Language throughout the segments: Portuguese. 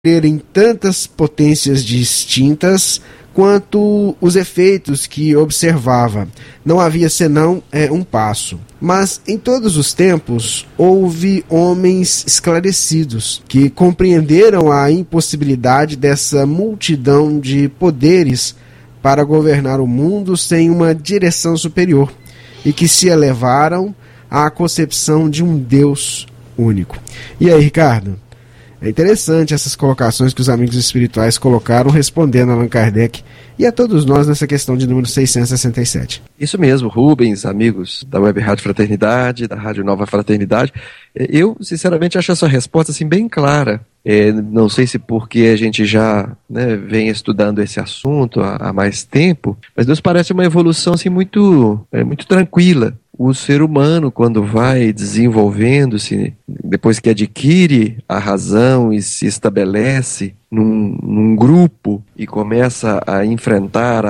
em tantas potências distintas quanto os efeitos que observava. Não havia senão um passo. Mas em todos os tempos houve homens esclarecidos que compreenderam a impossibilidade dessa multidão de poderes para governar o mundo sem uma direção superior e que se elevaram à concepção de um Deus único. E aí, Ricardo? É interessante essas colocações que os amigos espirituais colocaram respondendo a Allan Kardec e a todos nós nessa questão de número 667. Isso mesmo, Rubens, amigos da Web Rádio Fraternidade, da Rádio Nova Fraternidade. Eu, sinceramente, acho essa resposta assim, bem clara. Não sei se porque a gente já vem estudando esse assunto há mais tempo, mas nos parece uma evolução assim, muito tranquila. O ser humano, quando vai desenvolvendo-se, depois que adquire a razão e se estabelece num grupo e começa a enfrentar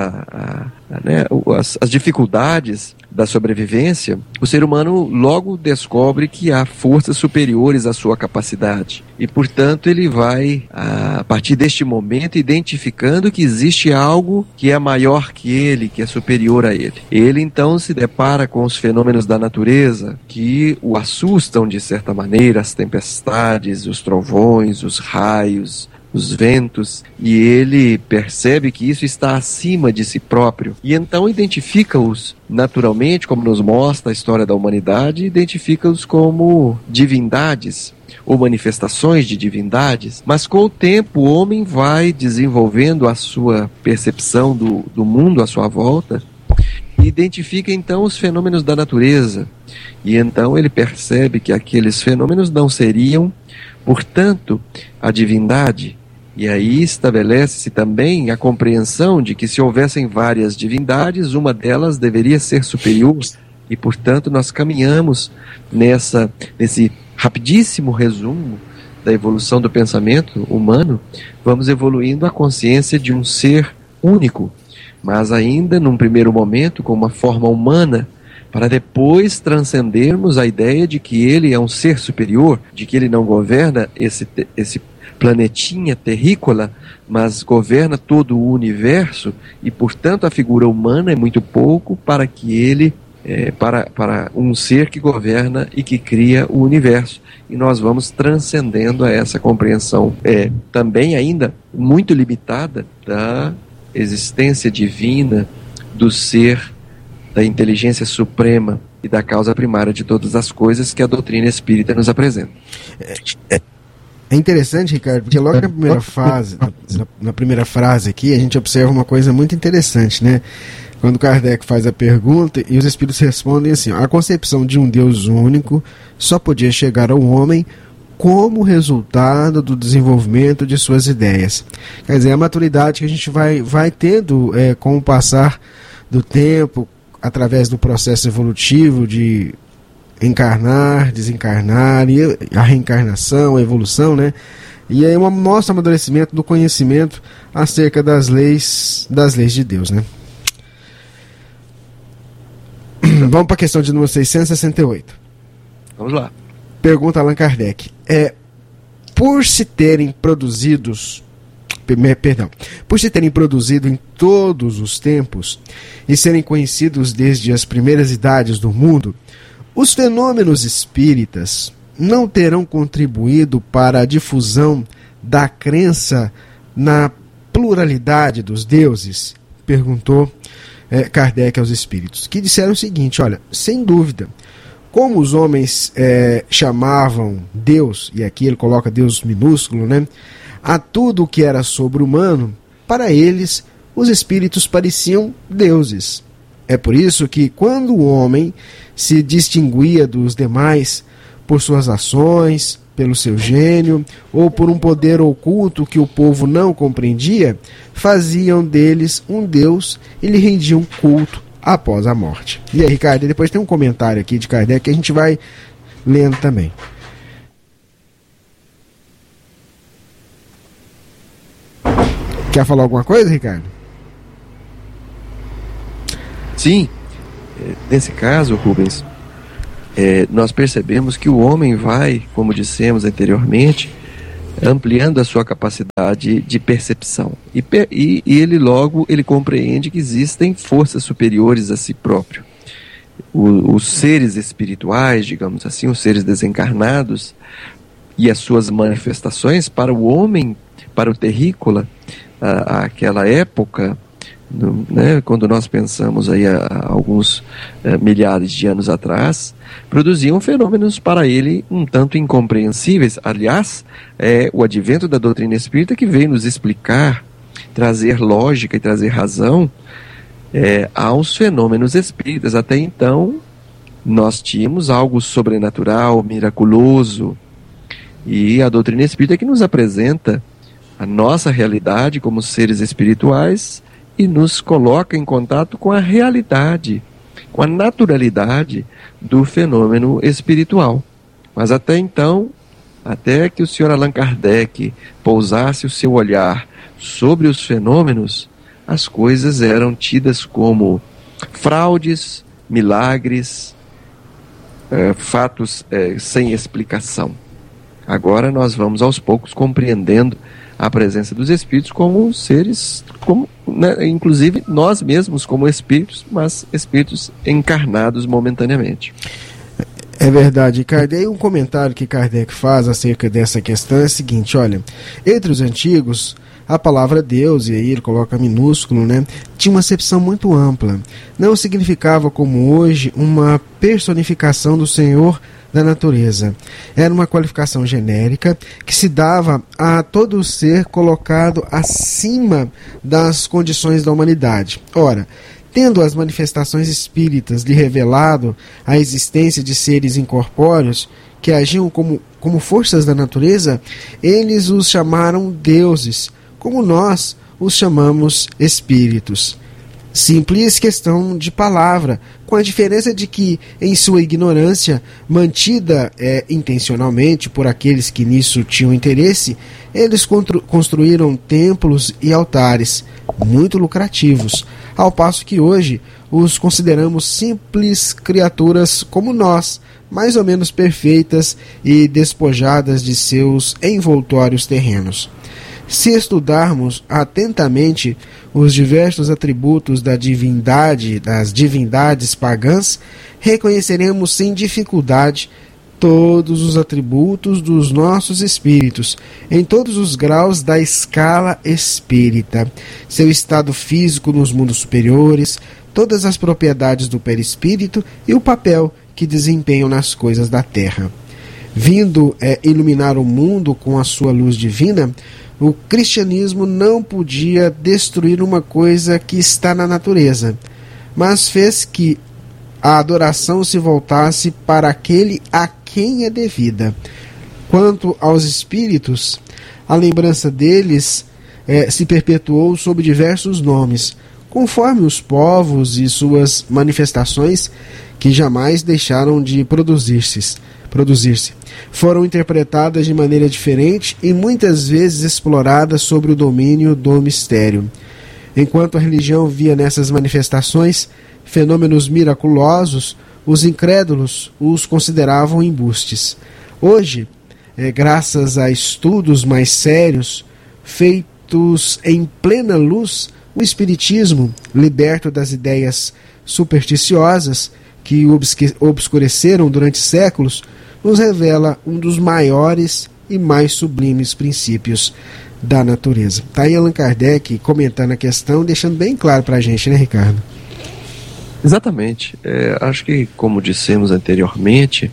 as dificuldades da sobrevivência, o ser humano logo descobre que há forças superiores à sua capacidade. E, portanto, ele vai, a partir deste momento, identificando que existe algo que é maior que ele, que é superior a ele. Ele, então, se depara com os fenômenos da natureza que o assustam, de certa maneira, as tempestades, os trovões, os raios, os ventos, e ele percebe que isso está acima de si próprio. E então identifica-os naturalmente, como nos mostra a história da humanidade, identifica-os como divindades, ou manifestações de divindades, mas com o tempo o homem vai desenvolvendo a sua percepção do mundo à sua volta, e identifica então os fenômenos da natureza, e então ele percebe que aqueles fenômenos não seriam, portanto, a divindade. E aí estabelece-se também a compreensão de que se houvessem várias divindades, uma delas deveria ser superior, e portanto nós caminhamos nesse rapidíssimo resumo da evolução do pensamento humano, vamos evoluindo a consciência de um ser único, mas ainda num primeiro momento com uma forma humana, para depois transcendermos a ideia de que ele é um ser superior, de que ele não governa esse planetinha terrícola, mas governa todo o universo, e portanto a figura humana é muito pouco para que ele, para um ser que governa e que cria o universo. E nós vamos transcendendo a essa compreensão, também ainda muito limitada, da existência divina, do ser, da inteligência suprema e da causa primária de todas as coisas que a doutrina espírita nos apresenta. É interessante, Ricardo, porque logo na primeira frase aqui, a gente observa uma coisa muito interessante, né? Quando Kardec faz a pergunta e os espíritos respondem assim: a concepção de um Deus único só podia chegar ao homem como resultado do desenvolvimento de suas ideias. Quer dizer, a maturidade que a gente vai tendo com o passar do tempo, através do processo evolutivo de encarnar, desencarnar, e a reencarnação, a evolução, né? E aí mostra o amadurecimento do conhecimento acerca das leis de Deus, né? Vamos para a questão de número 668. Vamos lá. Pergunta Allan Kardec. Por se terem produzido em todos os tempos e serem conhecidos desde as primeiras idades do mundo, os fenômenos espíritas não terão contribuído para a difusão da crença na pluralidade dos deuses? Perguntou Kardec aos espíritos, que disseram o seguinte: olha, sem dúvida, como os homens chamavam Deus, e aqui ele coloca Deus minúsculo, né, a tudo o que era sobre-humano, para eles os espíritos pareciam deuses. É por isso que quando o homem se distinguia dos demais por suas ações, pelo seu gênio, ou por um poder oculto que o povo não compreendia, faziam deles um deus e lhe rendiam culto após a morte. E aí, Ricardo, depois tem um comentário aqui de Kardec que a gente vai lendo também. Quer falar alguma coisa, Ricardo? Sim. Nesse caso, Rubens, nós percebemos que o homem vai, como dissemos anteriormente, ampliando a sua capacidade de percepção. E ele compreende que existem forças superiores a si próprio. Os seres espirituais, digamos assim, os seres desencarnados e as suas manifestações para o homem, para o terrícola, aquela época, né, quando nós pensamos aí há alguns milhares de anos atrás, produziam fenômenos para ele um tanto incompreensíveis. Aliás, o advento da doutrina espírita que veio nos explicar, trazer lógica e trazer razão aos fenômenos espíritas. Até então, nós tínhamos algo sobrenatural, miraculoso, e a doutrina espírita que nos apresenta a nossa realidade como seres espirituais e nos coloca em contato com a realidade, com a naturalidade do fenômeno espiritual. Mas até então, até que o Sr. Allan Kardec pousasse o seu olhar sobre os fenômenos, as coisas eram tidas como fraudes, milagres, fatos sem explicação. Agora nós vamos aos poucos compreendendo a presença dos espíritos como seres, né, inclusive nós mesmos como espíritos, mas espíritos encarnados momentaneamente. É verdade, Kardec. Um comentário que Kardec faz acerca dessa questão é o seguinte: olha, entre os antigos, a palavra Deus, e aí ele coloca minúsculo, né, tinha uma acepção muito ampla. Não significava, como hoje, uma personificação do Senhor da natureza. Era uma qualificação genérica que se dava a todo ser colocado acima das condições da humanidade. Ora, tendo as manifestações espíritas lhe revelado a existência de seres incorpóreos que agiam como forças da natureza, eles os chamaram deuses, como nós os chamamos espíritos. Simples questão de palavra, com a diferença de que, em sua ignorância, mantida intencionalmente por aqueles que nisso tinham interesse, eles construíram templos e altares muito lucrativos, ao passo que hoje os consideramos simples criaturas como nós, mais ou menos perfeitas e despojadas de seus envoltórios terrenos. Se estudarmos atentamente os diversos atributos das divindades pagãs, reconheceremos sem dificuldade todos os atributos dos nossos espíritos, em todos os graus da escala espírita, seu estado físico nos mundos superiores, todas as propriedades do perispírito e o papel que desempenham nas coisas da terra. Vindo iluminar o mundo com a sua luz divina, o cristianismo não podia destruir uma coisa que está na natureza, mas fez que a adoração se voltasse para aquele a quem é devida. Quanto aos espíritos, a lembrança deles se perpetuou sob diversos nomes, conforme os povos e suas manifestações, que jamais deixaram de produzir-se. Foram interpretadas de maneira diferente e muitas vezes exploradas sobre o domínio do mistério. Enquanto a religião via nessas manifestações fenômenos miraculosos, os incrédulos os consideravam embustes. Hoje, graças a estudos mais sérios, feitos em plena luz, o Espiritismo, liberto das ideias supersticiosas que o obscureceram durante séculos, nos revela um dos maiores e mais sublimes princípios da natureza. Está aí Allan Kardec comentando a questão, deixando bem claro para a gente, né, Ricardo? Exatamente. Acho que, como dissemos anteriormente,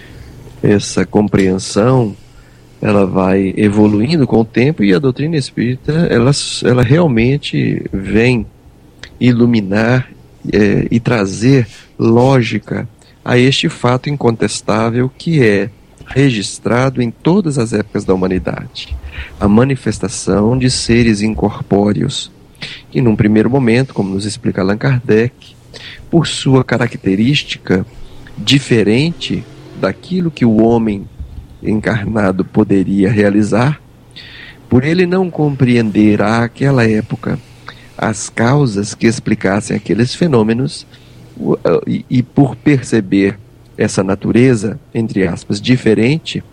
essa compreensão ela vai evoluindo com o tempo, e a doutrina espírita ela realmente vem iluminar e trazer lógica a este fato incontestável que é registrado em todas as épocas da humanidade: a manifestação de seres incorpóreos, que num primeiro momento, como nos explica Allan Kardec, por sua característica diferente daquilo que o homem encarnado poderia realizar, por ele não compreender àquela época as causas que explicassem aqueles fenômenos, e por perceber essa natureza, entre aspas, diferente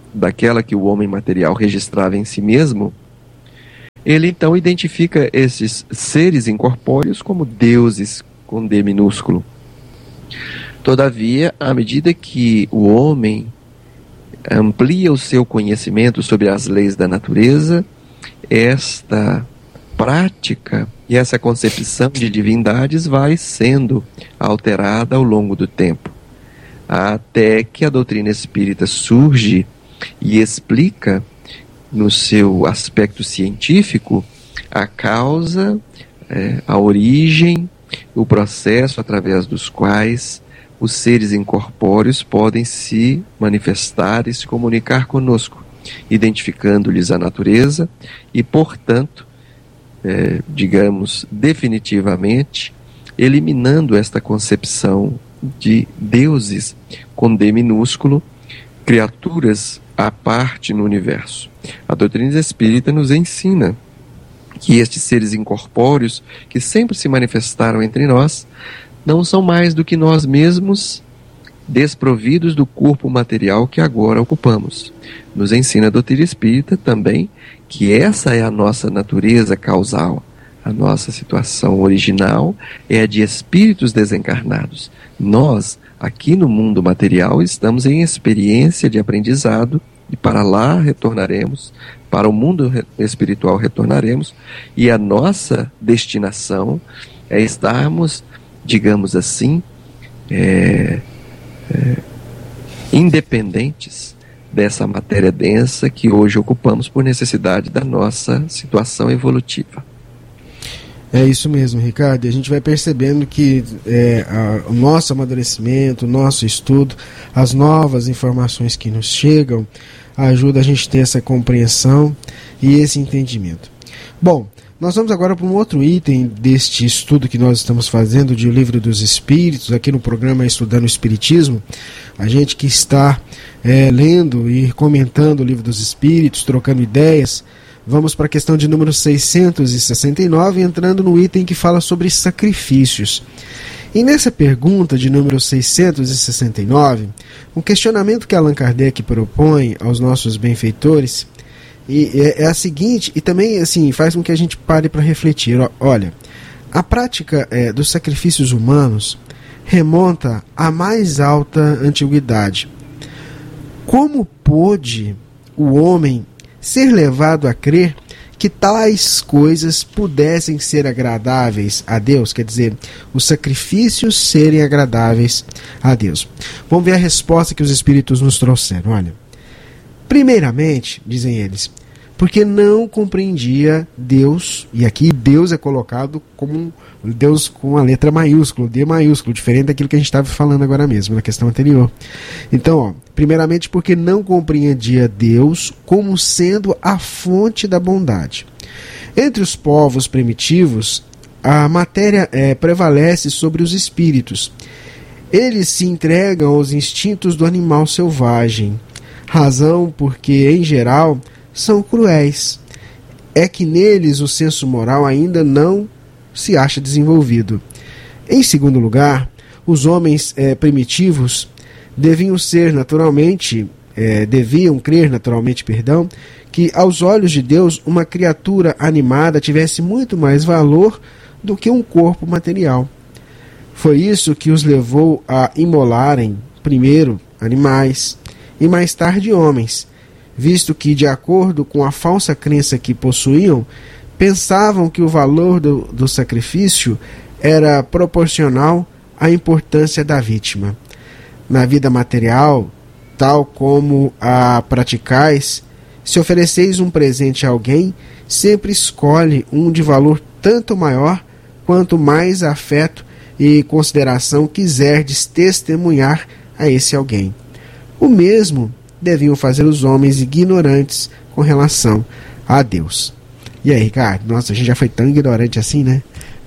daquela que o homem material registrava em si mesmo, ele então identifica esses seres incorpóreos como deuses com D minúsculo. Todavia, à medida que o homem amplia o seu conhecimento sobre as leis da natureza, esta prática e essa concepção de divindades vai sendo alterada ao longo do tempo, até que a doutrina espírita surge e explica, no seu aspecto científico, a causa, a origem, o processo através dos quais os seres incorpóreos podem se manifestar e se comunicar conosco, identificando-lhes a natureza e, portanto, digamos, definitivamente, eliminando esta concepção de deuses com D minúsculo, criaturas à parte no universo. A doutrina espírita nos ensina que estes seres incorpóreos, que sempre se manifestaram entre nós, não são mais do que nós mesmos, desprovidos do corpo material que agora ocupamos. Nos ensina a doutrina espírita também que essa é a nossa natureza causal. A nossa situação original é a de espíritos desencarnados. Nós, aqui no mundo material, estamos em experiência de aprendizado e para lá retornaremos, para o mundo espiritual retornaremos, e a nossa destinação é estarmos, digamos assim, independentes dessa matéria densa que hoje ocupamos por necessidade da nossa situação evolutiva. É isso mesmo, Ricardo. A gente vai percebendo que o nosso amadurecimento, o nosso estudo, as novas informações que nos chegam, ajuda a gente a ter essa compreensão e esse entendimento. Bom, nós vamos agora para um outro item deste estudo que nós estamos fazendo de O Livro dos Espíritos, aqui no programa Estudando o Espiritismo. A gente que está lendo e comentando o Livro dos Espíritos, trocando ideias. Vamos para a questão de número 669, entrando no item que fala sobre sacrifícios. E nessa pergunta de número 669, um questionamento que Allan Kardec propõe aos nossos benfeitores é a seguinte, e também assim, faz com que a gente pare para refletir. Olha, a prática dos sacrifícios humanos remonta à mais alta antiguidade. Como pôde o homem ser levado a crer que tais coisas pudessem ser agradáveis a Deus? Quer dizer, os sacrifícios serem agradáveis a Deus. Vamos ver a resposta que os Espíritos nos trouxeram. Olha, primeiramente, dizem eles, porque não compreendia Deus, e aqui Deus é colocado como Deus com a letra maiúscula, D maiúsculo, diferente daquilo que a gente estava falando agora mesmo, na questão anterior. Então, primeiramente porque não compreendia Deus como sendo a fonte da bondade. Entre os povos primitivos, a matéria prevalece sobre os espíritos. Eles se entregam aos instintos do animal selvagem, razão porque, em geral, são cruéis. É que neles o senso moral ainda não se acha desenvolvido. Em segundo lugar, os homens primitivos deviam crer naturalmente, que aos olhos de Deus uma criatura animada tivesse muito mais valor do que um corpo material. Foi isso que os levou a imolarem primeiro animais e mais tarde homens, visto que, de acordo com a falsa crença que possuíam, pensavam que o valor do sacrifício era proporcional à importância da vítima. Na vida material, tal como a praticais, se ofereceis um presente a alguém, sempre escolhe um de valor tanto maior quanto mais afeto e consideração quiserdes testemunhar a esse alguém. O mesmo deviam fazer os homens ignorantes com relação a Deus. E aí, Ricardo? Nossa, a gente já foi tão ignorante assim, né?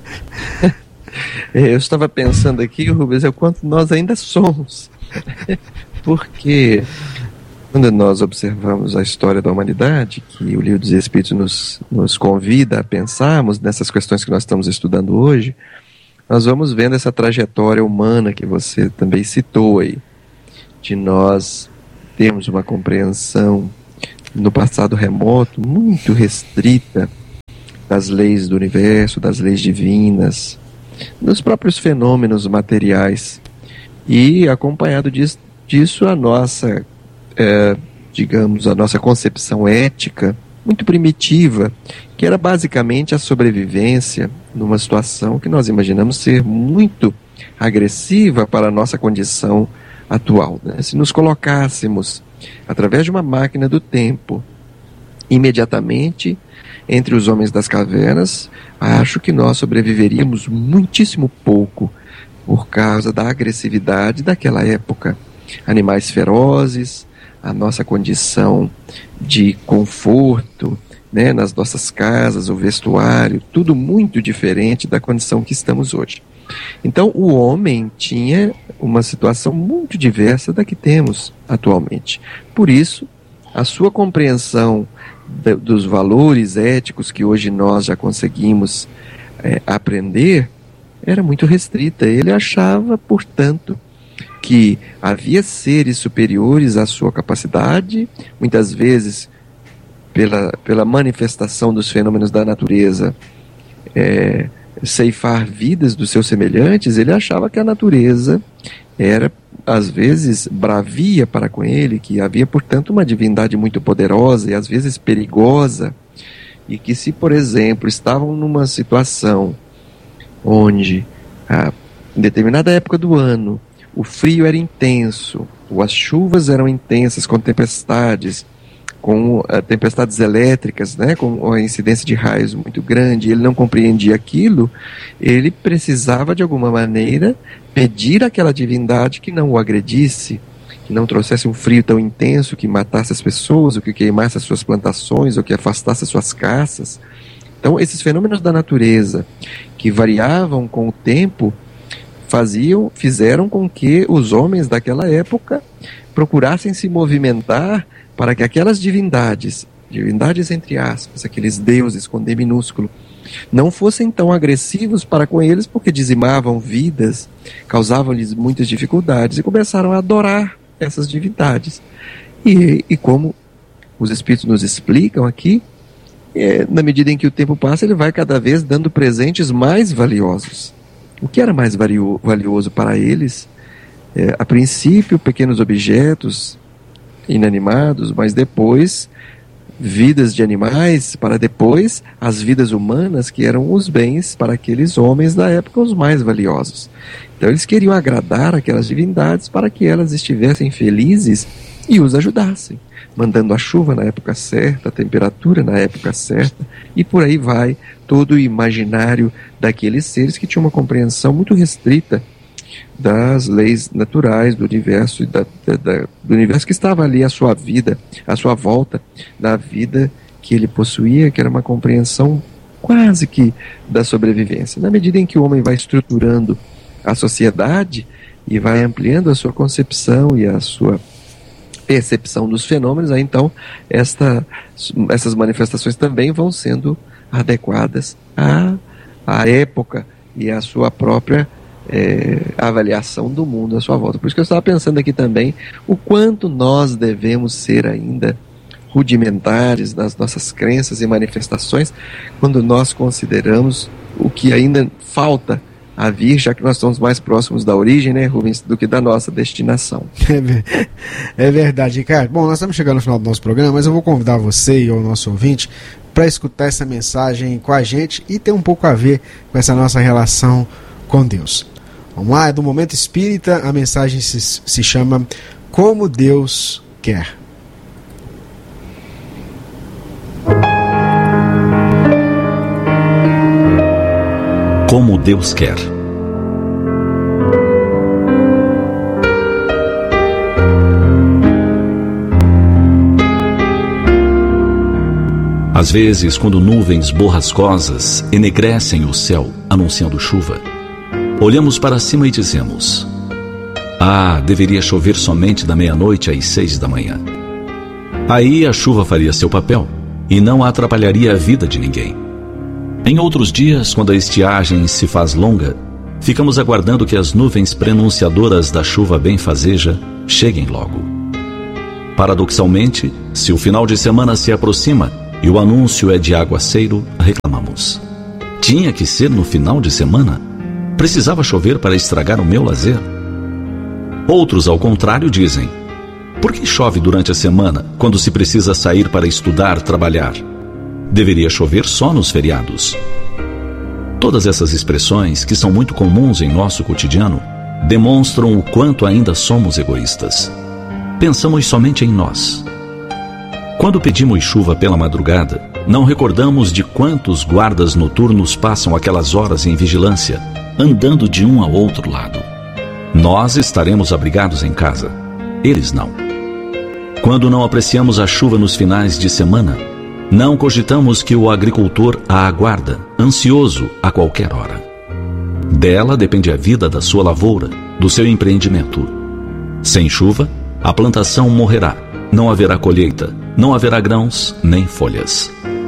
Eu estava pensando aqui, Rubens, o quanto nós ainda somos. Porque quando nós observamos a história da humanidade, que o Livro dos Espíritos nos convida a pensarmos nessas questões que nós estamos estudando hoje, nós vamos vendo essa trajetória humana que você também citou aí, de nós temos uma compreensão no passado remoto muito restrita das leis do universo, das leis divinas, dos próprios fenômenos materiais. E acompanhado disso a nossa, digamos, a nossa concepção ética muito primitiva, que era basicamente a sobrevivência numa situação que nós imaginamos ser muito agressiva para a nossa condição atual, né? Se nos colocássemos através de uma máquina do tempo imediatamente entre os homens das cavernas, acho que nós sobreviveríamos muitíssimo pouco por causa da agressividade daquela época. Animais ferozes, a nossa condição de conforto, né, nas nossas casas, o vestuário, tudo muito diferente da condição que estamos hoje. Então, o homem tinha uma situação muito diversa da que temos atualmente. Por isso, a sua compreensão dos valores éticos que hoje nós já conseguimos aprender era muito restrita. Ele achava, portanto, que havia seres superiores à sua capacidade, muitas vezes pela manifestação dos fenômenos da natureza, ceifar vidas dos seus semelhantes. Ele achava que a natureza era, às vezes, bravia para com ele, que havia, portanto, uma divindade muito poderosa e, às vezes, perigosa, e que se, por exemplo, estavam numa situação onde, em determinada época do ano, o frio era intenso, ou as chuvas eram intensas, com tempestades elétricas, né, com a incidência de raios muito grande, ele não compreendia aquilo, ele precisava de alguma maneira pedir àquela divindade que não o agredisse, que não trouxesse um frio tão intenso, que matasse as pessoas, ou que queimasse as suas plantações, ou que afastasse as suas caças. Então, esses fenômenos da natureza, que variavam com o tempo, fizeram com que os homens daquela época procurassem se movimentar para que aquelas divindades entre aspas, aqueles deuses com D minúsculo, não fossem tão agressivos para com eles, porque dizimavam vidas, causavam-lhes muitas dificuldades, e começaram a adorar essas divindades. E como os Espíritos nos explicam aqui, na medida em que o tempo passa, ele vai cada vez dando presentes mais valiosos. O que era mais valioso para eles? A princípio, pequenos objetos inanimados, mas depois vidas de animais, para depois as vidas humanas, que eram os bens para aqueles homens da época os mais valiosos. Então eles queriam agradar aquelas divindades para que elas estivessem felizes e os ajudassem, mandando a chuva na época certa, a temperatura na época certa, e por aí vai todo o imaginário daqueles seres que tinham uma compreensão muito restrita das leis naturais do universo, do universo que estava ali à sua vida, à sua volta, da vida que ele possuía, que era uma compreensão quase que da sobrevivência. Na medida em que o homem vai estruturando a sociedade e vai ampliando a sua concepção e a sua percepção dos fenômenos, aí então essas manifestações também vão sendo adequadas à época e à sua própria avaliação do mundo à sua volta. Por isso que eu estava pensando aqui também o quanto nós devemos ser ainda rudimentares nas nossas crenças e manifestações quando nós consideramos o que ainda falta a vir, já que nós estamos mais próximos da origem, né, Rubens, do que da nossa destinação. É verdade, Ricardo. Bom, nós estamos chegando no final do nosso programa, mas eu vou convidar você e o nosso ouvinte para escutar essa mensagem com a gente e ter um pouco a ver com essa nossa relação com Deus. Vamos lá, é do Momento Espírita, a mensagem se chama Como Deus Quer. Como Deus quer. Às vezes, quando nuvens borrascosas enegrecem o céu, anunciando chuva, olhamos para cima e dizemos: deveria chover somente da meia-noite às 6 da manhã. Aí a chuva faria seu papel e não atrapalharia a vida de ninguém. Em outros dias, quando a estiagem se faz longa, ficamos aguardando que as nuvens prenunciadoras da chuva benfazeja cheguem logo. Paradoxalmente, se o final de semana se aproxima e o anúncio é de aguaceiro, reclamamos. Tinha que ser no final de semana? Precisava chover para estragar o meu lazer? Outros, ao contrário, dizem: por que chove durante a semana, quando se precisa sair para estudar, trabalhar? Deveria chover só nos feriados. Todas essas expressões, que são muito comuns em nosso cotidiano, demonstram o quanto ainda somos egoístas. Pensamos somente em nós. Quando pedimos chuva pela madrugada, não recordamos de quantos guardas noturnos passam aquelas horas em vigilância, andando de um ao outro lado. Nós estaremos abrigados em casa, eles não. Quando não apreciamos a chuva nos finais de semana, não cogitamos que o agricultor a aguarda, ansioso a qualquer hora. Dela depende a vida da sua lavoura, do seu empreendimento. Sem chuva, a plantação morrerá, não haverá colheita, não haverá grãos nem folhas.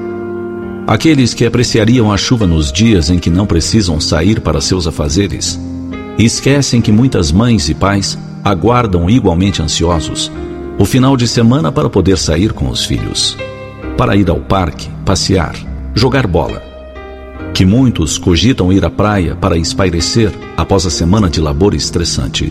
Aqueles que apreciariam a chuva nos dias em que não precisam sair para seus afazeres, esquecem que muitas mães e pais aguardam igualmente ansiosos o final de semana para poder sair com os filhos, para ir ao parque, passear, jogar bola. Que muitos cogitam ir à praia para espairecer após a semana de labor estressante.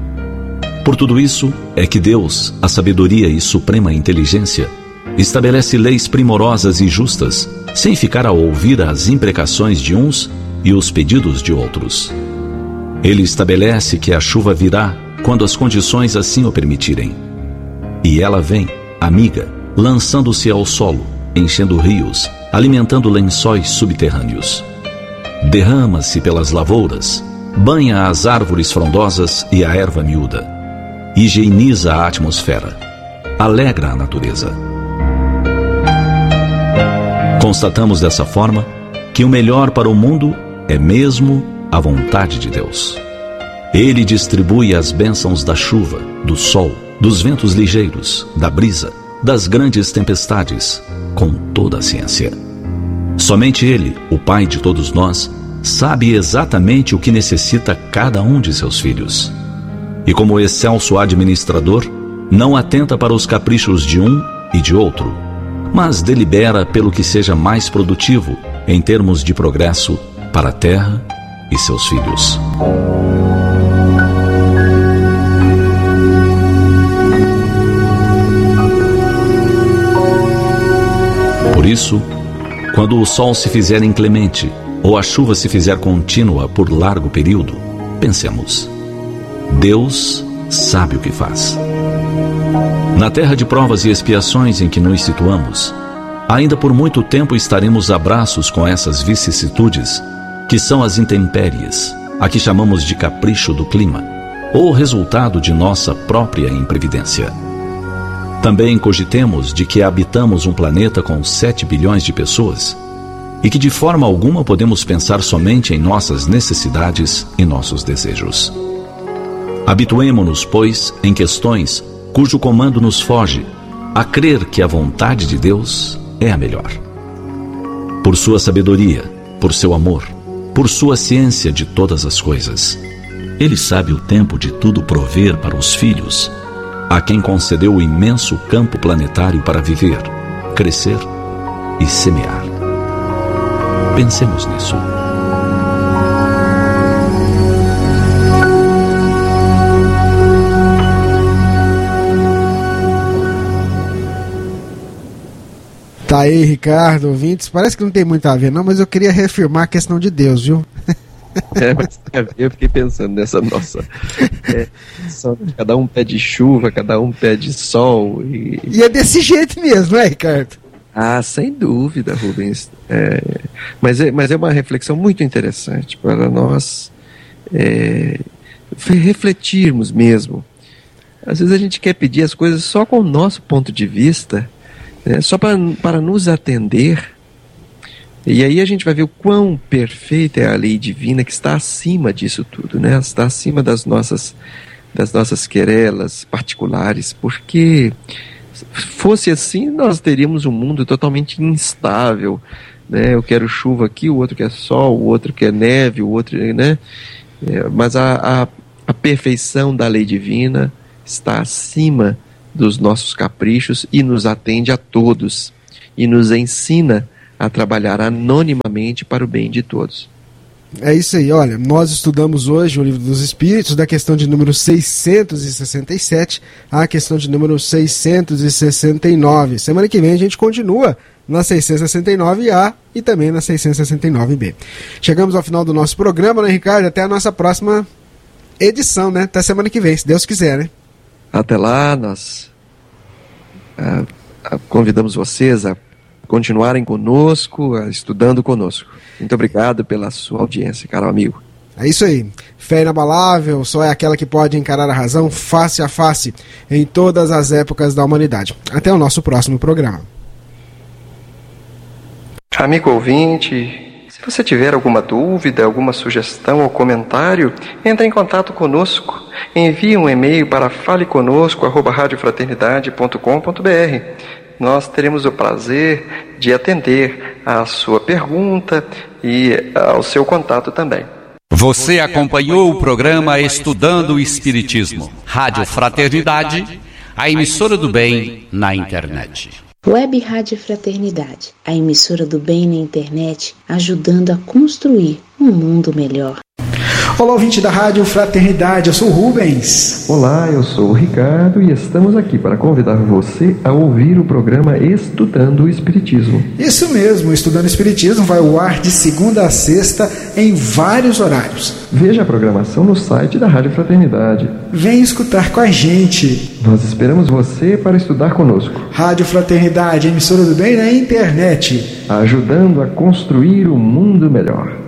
Por tudo isso é que Deus, a sabedoria e suprema inteligência, estabelece leis primorosas e justas, sem ficar a ouvir as imprecações de uns e os pedidos de outros. Ele estabelece que a chuva virá quando as condições assim o permitirem. E ela vem, amiga, lançando-se ao solo, enchendo rios, alimentando lençóis subterrâneos. Derrama-se pelas lavouras, banha as árvores frondosas e a erva miúda. Higieniza a atmosfera, alegra a natureza. Constatamos dessa forma que o melhor para o mundo é mesmo a vontade de Deus. Ele distribui as bênçãos da chuva, do sol, dos ventos ligeiros, da brisa, das grandes tempestades, com toda a ciência. Somente Ele, o Pai de todos nós, sabe exatamente o que necessita cada um de seus filhos. E como excelso administrador, não atenta para os caprichos de um e de outro, mas delibera pelo que seja mais produtivo em termos de progresso para a terra e seus filhos. Por isso, quando o sol se fizer inclemente ou a chuva se fizer contínua por largo período, pensemos: Deus sabe o que faz. Na terra de provas e expiações em que nos situamos, ainda por muito tempo estaremos a braços com essas vicissitudes, que são as intempéries, a que chamamos de capricho do clima, ou resultado de nossa própria imprevidência. Também cogitemos de que habitamos um planeta com 7 bilhões de pessoas e que de forma alguma podemos pensar somente em nossas necessidades e nossos desejos. Habituemo-nos, pois, em questões cujo comando nos foge, a crer que a vontade de Deus é a melhor. Por sua sabedoria, por seu amor, por sua ciência de todas as coisas, Ele sabe o tempo de tudo prover para os filhos, a quem concedeu o imenso campo planetário para viver, crescer e semear. Pensemos nisso. Tá aí, Ricardo, ouvintes. Parece que não tem muito a ver, não, mas eu queria reafirmar a questão de Deus, viu? Mas eu fiquei pensando nessa nossa. Cada um pede chuva, cada um pede sol. E é desse jeito mesmo, né, Ricardo? Ah, sem dúvida, Rubens. Mas é uma reflexão muito interessante para nós refletirmos mesmo. Às vezes a gente quer pedir as coisas só com o nosso ponto de vista, só para nos atender. E aí a gente vai ver o quão perfeita é a lei divina que está acima disso tudo, né? Está acima das nossas querelas particulares, porque fosse assim, nós teríamos um mundo totalmente instável, né? Eu quero chuva aqui, o outro quer sol, o outro quer neve, o outro, né? Mas a perfeição da lei divina está acima dos nossos caprichos e nos atende a todos e nos ensina a trabalhar anonimamente para o bem de todos. É isso aí, olha, nós estudamos hoje o Livro dos Espíritos, da questão de número 667 à questão de número 669. Semana que vem a gente continua na 669A e também na 669B. Chegamos ao final do nosso programa, né, Ricardo? Até a nossa próxima edição, né? Até semana que vem, se Deus quiser, né? Até lá, nós convidamos vocês a continuarem conosco, estudando conosco. Muito obrigado pela sua audiência, caro amigo. É isso aí. Fé inabalável só é aquela que pode encarar a razão face a face em todas as épocas da humanidade. Até o nosso próximo programa. Amigo ouvinte, se você tiver alguma dúvida, alguma sugestão ou comentário, entre em contato conosco. Envie um e-mail para faleconosco@radiofraternidade.com.br. Nós teremos o prazer de atender à sua pergunta e ao seu contato também. Você acompanhou o programa Estudando o Espiritismo. Rádio Fraternidade, a emissora do bem na internet. Web Rádio Fraternidade, a emissora do bem na internet, ajudando a construir um mundo melhor. Olá, ouvinte da Rádio Fraternidade, eu sou o Rubens. Olá, eu sou o Ricardo e estamos aqui para convidar você a ouvir o programa Estudando o Espiritismo. Isso mesmo, Estudando o Espiritismo vai ao ar de segunda a sexta em vários horários. Veja a programação no site da Rádio Fraternidade. Vem escutar com a gente. Nós esperamos você para estudar conosco. Rádio Fraternidade, emissora do bem na internet, ajudando a construir um mundo melhor.